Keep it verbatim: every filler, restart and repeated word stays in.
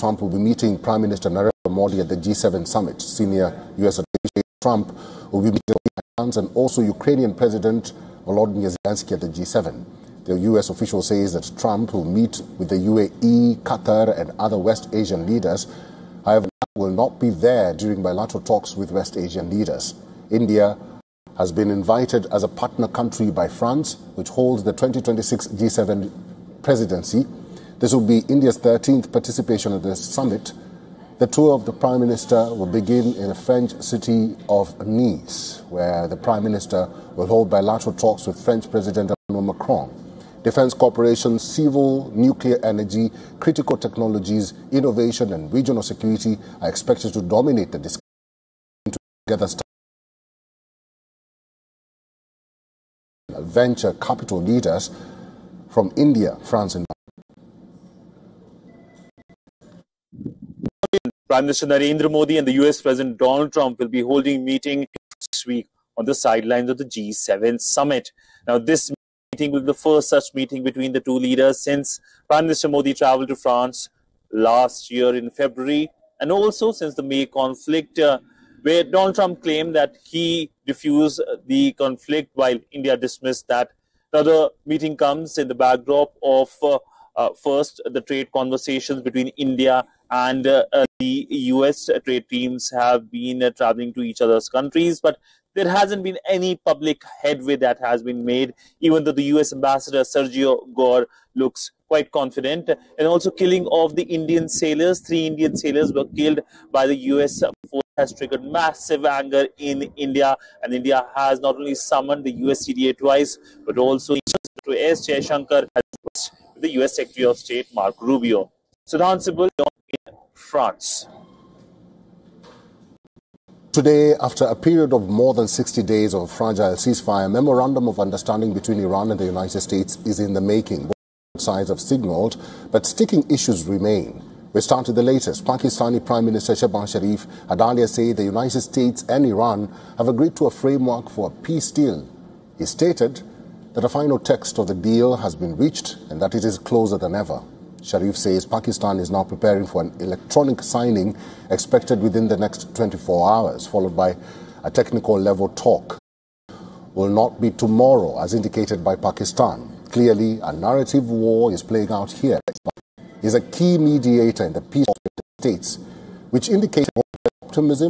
Trump will be meeting Prime Minister Narendra Modi at the G seven summit. Senior U S Administrator Trump will be meeting France and also Ukrainian President Volodymyr Zelensky at the G seven. The U S official says that Trump will meet with the U A E, Qatar and other West Asian leaders. However, will not be there during bilateral talks with West Asian leaders. India has been invited as a partner country by France, which holds the twenty twenty-six G seven presidency. This will be India's thirteenth participation at the summit. The tour of the Prime Minister will begin in the French city of Nice, where the Prime Minister will hold bilateral talks with French President Emmanuel Macron. Defense cooperation, civil, nuclear energy, critical technologies, innovation and regional security are expected to dominate the discussion together. Venture capital leaders from India, France and Prime Minister Narendra Modi and the U S President Donald Trump will be holding a meeting this week on the sidelines of the G seven summit. Now, this meeting will be the first such meeting between the two leaders since Prime Minister Modi traveled to France last year in February, and also since the May conflict, uh, where Donald Trump claimed that he diffused the conflict while India dismissed that. Now, the meeting comes in the backdrop of uh, uh, first the trade conversations between India and uh, uh, the U S trade teams have been uh, traveling to each other's countries, but there hasn't been any public headway that has been made, even though the U S Ambassador Sergio Gore looks quite confident. And also killing of the Indian sailors, three Indian sailors were killed by the U S force has triggered massive anger in India, and India has not only summoned the U S C D A twice, but also to S. Jaishankar has with the U S Secretary of State Marco Rubio. Sudhan Sibul in France. Today, after a period of more than sixty days of a fragile ceasefire, a memorandum of understanding between Iran and the United States is in the making. Both sides have signaled, but sticking issues remain. We start with the latest. Pakistani Prime Minister Shehbaz Sharif had earlier said the United States and Iran have agreed to a framework for a peace deal. He stated that a final text of the deal has been reached and that it is closer than ever. Sharif says Pakistan is now preparing for an electronic signing expected within the next twenty-four hours, followed by a technical level talk. Will not be tomorrow, as indicated by Pakistan. Clearly, a narrative war is playing out here. He is a key mediator in the peace of the states, which indicates optimism